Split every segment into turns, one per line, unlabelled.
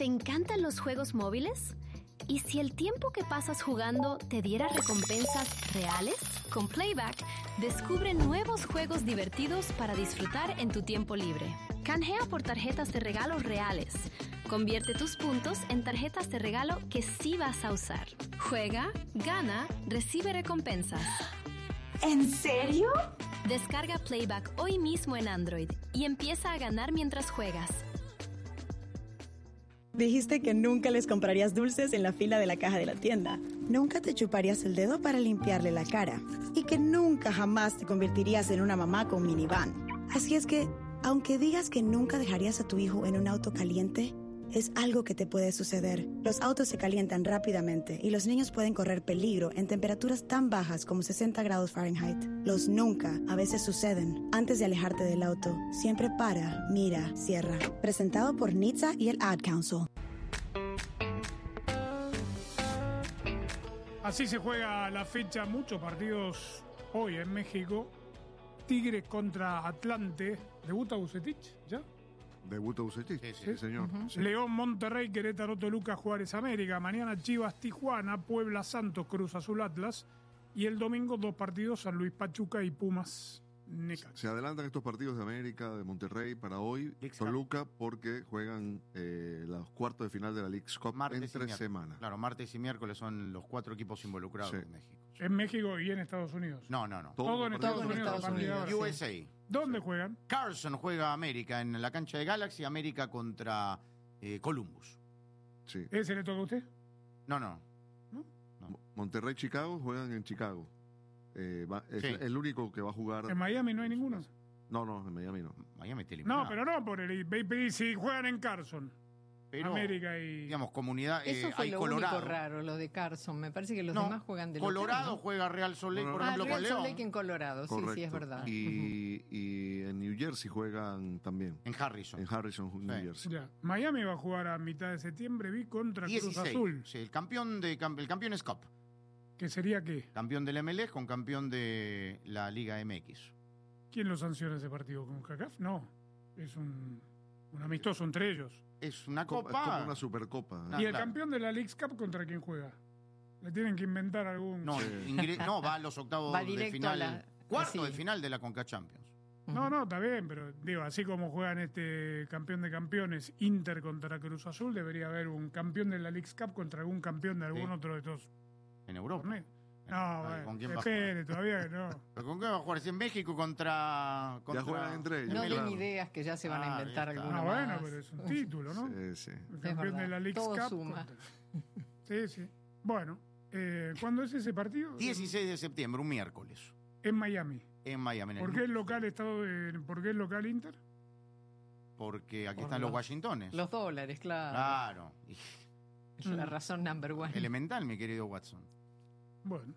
¿Te encantan los juegos móviles? ¿Y si el tiempo que pasas jugando te diera recompensas reales? Con Playback, descubre nuevos juegos divertidos para disfrutar en tu tiempo libre. Canjea por tarjetas de regalo reales. Convierte tus puntos en tarjetas de regalo que sí vas a usar. Juega, gana, recibe recompensas.
¿En serio?
Descarga Playback hoy mismo en Android y empieza a ganar mientras juegas.
Dijiste que nunca les comprarías dulces en la fila de la caja de la tienda. Nunca te chuparías el dedo para limpiarle la cara. Y que nunca jamás te convertirías en una mamá con minivan. Así es que, aunque digas que nunca dejarías a tu hijo en un auto caliente, es algo que te puede suceder. Los autos se calientan rápidamente y los niños pueden correr peligro en temperaturas tan bajas como 60 grados Fahrenheit. Los nunca a veces suceden. Antes de alejarte del auto, siempre para, mira, cierra. Presentado por NHTSA y el Ad Council.
Así se juega la fecha, muchos partidos hoy en México. Tigres contra Atlante. ¿Debuta Vucetich ya?
Debuta Vucetich, sí, señor.
Sí. León, Monterrey, Querétaro, Toluca, Juárez, América. Mañana Chivas, Tijuana, Puebla, Santos, Cruz Azul, Atlas. Y el domingo 2 partidos, San Luis, Pachuca y Pumas, Necaxa.
Se adelantan estos partidos de América, de Monterrey para hoy. Toluca porque juegan los cuartos de final de la Leagues Cup en 3 semanas.
Claro, martes y miércoles son los 4 equipos involucrados en México.
¿En México y en Estados Unidos?
No.
Todo en Estados Unidos.
USA.
¿Dónde juegan?
Carson juega América en la cancha de Galaxy, América contra Columbus.
Sí.
¿Ese le toca a usted?
No.
Monterrey, Chicago juegan en Chicago. Es el único que va a jugar.
¿En Miami no hay ninguno?
No, en Miami no.
Miami te eliminado.
No, pero no por el. Si juegan en Carson. Pero, América y...
digamos, comunidad...
Eso fue
hay
lo
Colorado.
único raro, lo de Carson. Me parece que los demás juegan de
Colorado
local, ¿no?
juega Real Salt Lake, por ejemplo,
Real
con León.
Salt Lake en Colorado,
Correcto.
sí, es verdad.
Y en New Jersey juegan también.
En Harrison.
New Jersey.
Ya. Miami va a jugar a mitad de septiembre, vi, contra
16.
Cruz Azul.
Sí, el campeón es Cup.
¿Qué sería qué?
Campeón del MLS con campeón de la Liga MX.
¿Quién lo sanciona ese partido? ¿Con CACAF? No. Es un amistoso entre ellos.
Es una
copa.
copa.
Es como una supercopa.
¿Y el campeón de la Leagues Cup contra quién juega? ¿Le tienen que inventar algún...?
No, va a los octavos de final. Cuarto de final de la Conca Champions.
No, está bien, pero digo, así como juegan este campeón de campeones Inter contra Cruz Azul, debería haber un campeón de la Leagues Cup contra algún campeón de algún otro de estos.
¿En Europa?
No,
¿con quién
espere, todavía que no.
¿Pero con qué va a jugar? Si en México contra...
Ya juegan entre ellos.
No den ideas que ya se van a inventar alguna más.
Bueno, pero es un título, ¿no?
Sí.
El campeón de la Leagues Cup.
Suma.
Sí. Bueno, ¿cuándo es ese partido?
16 de septiembre, un miércoles.
En Miami.
En Miami.
¿Por qué el local ¿por qué el local Inter?
Porque aquí están los Washingtones.
Los dólares, claro.
Claro.
Es la razón number one.
Elemental, mi querido Watson.
Bueno.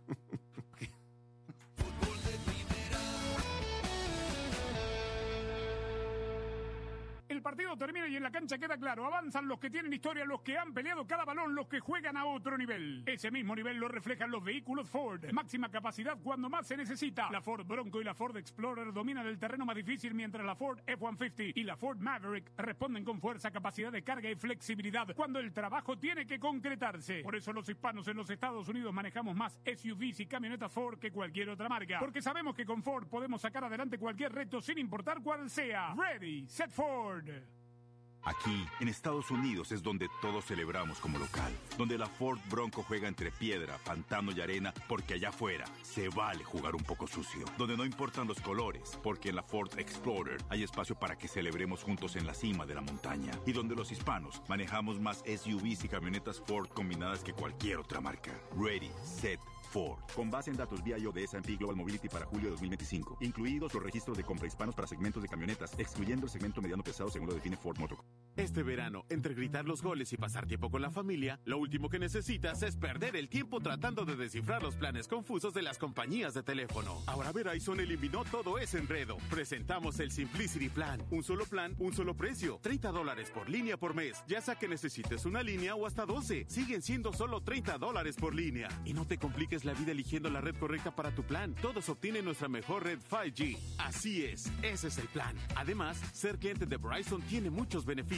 El partido termina y en la cancha queda claro. Avanzan los que tienen historia, los que han peleado cada balón, los que juegan a otro nivel. Ese mismo nivel lo reflejan los vehículos Ford. Máxima capacidad cuando más se necesita. La Ford Bronco y la Ford Explorer dominan el terreno más difícil, mientras la Ford F-150 y la Ford Maverick responden con fuerza, capacidad de carga y flexibilidad cuando el trabajo tiene que concretarse. Por eso los hispanos en los Estados Unidos manejamos más SUVs y camionetas Ford que cualquier otra marca. Porque sabemos que con Ford podemos sacar adelante cualquier reto sin importar cuál sea. Ready, set Ford.
Aquí, en Estados Unidos, es donde todos celebramos como local. Donde la Ford Bronco juega entre piedra, pantano y arena, porque allá afuera se vale jugar un poco sucio. Donde no importan los colores, porque en la Ford Explorer hay espacio para que celebremos juntos en la cima de la montaña. Y donde los hispanos manejamos más SUVs y camionetas Ford combinadas que cualquier otra marca. Ready, set, Ford. Con base en datos vía de S&P Global Mobility para julio de 2025. Incluidos los registros de compra hispanos para segmentos de camionetas, excluyendo el segmento mediano pesado según lo define Ford Motor.
Este verano, entre gritar los goles y pasar tiempo con la familia, lo último que necesitas es perder el tiempo tratando de descifrar los planes confusos de las compañías de teléfono. Ahora Verizon eliminó todo ese enredo. Presentamos el Simplicity Plan. Un solo plan, un solo precio. $30 por línea por mes. Ya sea que necesites una línea o hasta 12. Siguen siendo solo $30 por línea. Y no te compliques la vida eligiendo la red correcta para tu plan. Todos obtienen nuestra mejor red 5G. Así es, ese es el plan. Además, ser cliente de Verizon tiene muchos beneficios.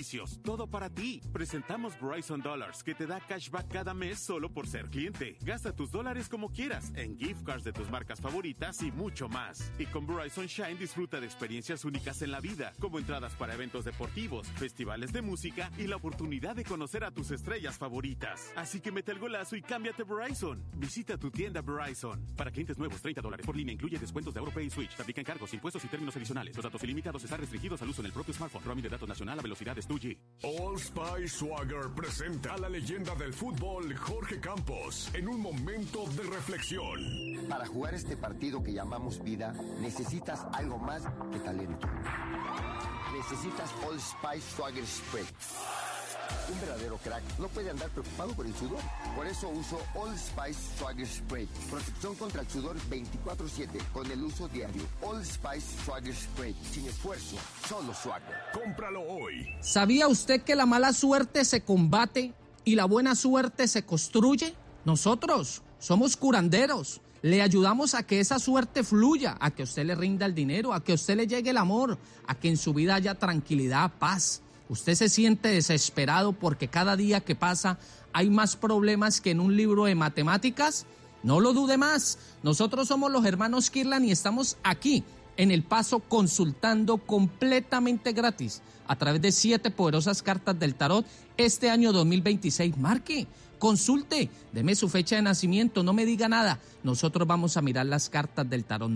beneficios, todo para ti. Presentamos Verizon Dollars, que te da cashback cada mes solo por ser cliente. Gasta tus dólares como quieras, en gift cards de tus marcas favoritas y mucho más. Y con Verizon Shine disfruta de experiencias únicas en la vida, como entradas para eventos deportivos, festivales de música y la oportunidad de conocer a tus estrellas favoritas. Así que mete el golazo y cámbiate a Verizon. Visita tu tienda Verizon. Para clientes nuevos, $30 por línea, incluye descuentos de AuroPay y Switch. Te aplican cargos, impuestos y términos adicionales. Los datos ilimitados están restringidos al uso en el propio smartphone. Roaming de datos nacional a velocidades 2G.
Old Spice Swagger presenta a la leyenda del fútbol, Jorge Campos, en un momento de reflexión.
Para jugar este partido que llamamos vida, necesitas algo más que talento. Necesitas Old Spice Swagger Spray. Un verdadero crack no puede andar preocupado por el sudor. Por eso uso Old Spice Swagger Spray. Protección contra el sudor 24/7 con el uso diario. Old Spice Swagger Spray. Sin esfuerzo, solo Swagger.
Cómpralo hoy.
¿Sabía usted que la mala suerte se combate y la buena suerte se construye? Nosotros somos curanderos. Le ayudamos a que esa suerte fluya, a que a usted le rinda el dinero, a que a usted le llegue el amor, a que en su vida haya tranquilidad, paz. Usted se siente desesperado porque cada día que pasa hay más problemas que en un libro de matemáticas. No lo dude más. Nosotros somos los hermanos Kirlan y estamos aquí en El Paso consultando completamente gratis a través de 7 poderosas cartas del tarot este año 2026. Marque, consulte, deme su fecha de nacimiento, no me diga nada. Nosotros vamos a mirar las cartas del tarot.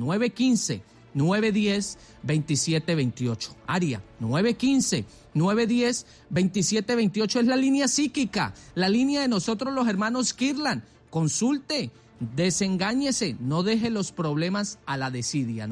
915-910-2728. Área 915-910-2728 es la línea psíquica, la línea de nosotros los hermanos Kirlan. Consulte, desengáñese, no deje los problemas a la desidia.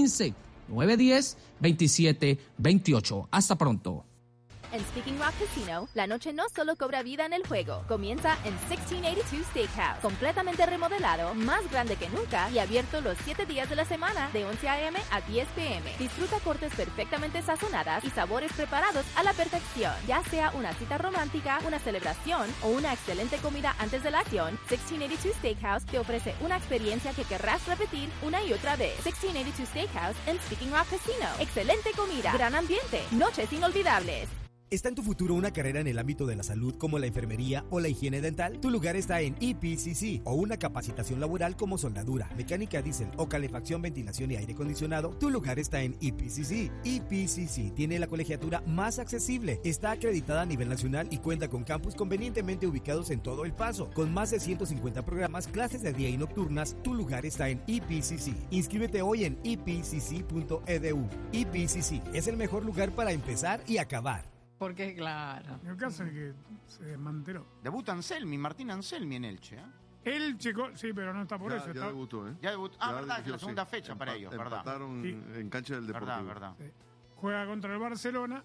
915-910-2728. Hasta pronto.
En Speaking Rock Casino, la noche no solo cobra vida en el juego, comienza en 1682 Steakhouse, completamente remodelado, más grande que nunca y abierto los 7 días de la semana de 11 a.m. a 10 p.m. Disfruta cortes perfectamente sazonadas y sabores preparados a la perfección. Ya sea una cita romántica, una celebración o una excelente comida antes de la acción, 1682 Steakhouse te ofrece una experiencia que querrás repetir una y otra vez. 1682 Steakhouse en Speaking Rock Casino. Excelente comida, gran ambiente, noches inolvidables.
¿Está en tu futuro una carrera en el ámbito de la salud como la enfermería o la higiene dental? Tu lugar está en EPCC, o una capacitación laboral como soldadura, mecánica diésel o calefacción, ventilación y aire acondicionado. Tu lugar está en EPCC. EPCC tiene la colegiatura más accesible, está acreditada a nivel nacional y cuenta con campus convenientemente ubicados en todo El Paso. Con más de 150 programas, clases de día y nocturnas, tu lugar está en EPCC. Inscríbete hoy en epcc.edu. EPCC es el mejor lugar para empezar y acabar.
Porque claro.
En el caso de que se desmanteló.
Debuta Anselmi, Martín Anselmi en Elche.
Elche, sí, pero no está por eso.
Ya debutó, ¿eh?
Ya debutó. Verdad, que la segunda fecha para ellos, ¿verdad?
Empataron en cancha del Deportivo.
Verdad.
Sí. Juega contra el Barcelona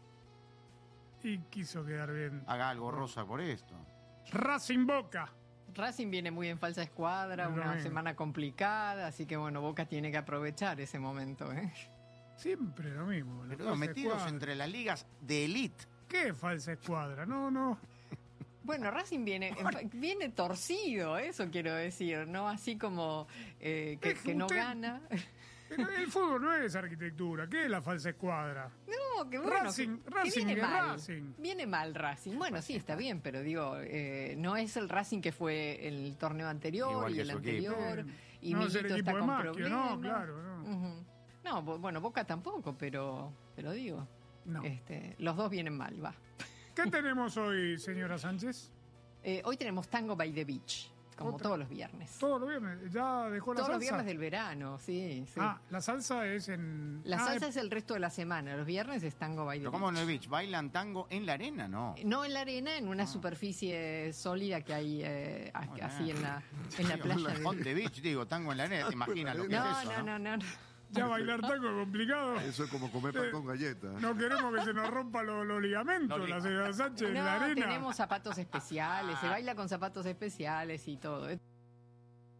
y quiso quedar bien.
Haga algo rosa por esto.
Racing Boca.
Racing viene muy en falsa escuadra, una semana complicada, así que bueno, Boca tiene que aprovechar ese momento, ¿eh?
Siempre lo mismo.
Pero metidos entre las ligas de elite.
¿Qué falsa escuadra? No.
Bueno, Racing viene torcido, eso quiero decir, ¿no? Así como que no gana.
Pero el fútbol no es arquitectura. ¿Qué es la falsa escuadra?
No, que bueno.
Racing
viene mal.
Racing.
Viene mal Racing. Bueno, sí, está bien, pero digo, no es el Racing que fue el torneo anterior igual y el anterior. Y
no
Milito está con problemas.
No, claro, no.
No, bueno, Boca tampoco, pero digo,
no.
Los dos vienen mal, va.
¿Qué tenemos hoy, señora Sánchez?
Hoy tenemos Tango by the Beach, como todos los viernes.
Todos los viernes, ya dejó la salsa.
Todos los viernes del verano, sí.
Ah, la salsa es en...
La salsa es el resto de la semana, los viernes es Tango by the Beach.
¿Cómo en el beach? ¿Bailan tango en la arena? No.
No en la arena, en una superficie sólida que hay así en la playa.
Ponte Beach, digo, tango en la arena, ¿te imaginas lo que es eso?
No.
Ya bailar tango es complicado.
Eso es como comer pan con galletas.
No queremos que se nos rompan los ligamentos, la señora Sánchez, en la arena.
Tenemos zapatos especiales, se baila con zapatos especiales y todo.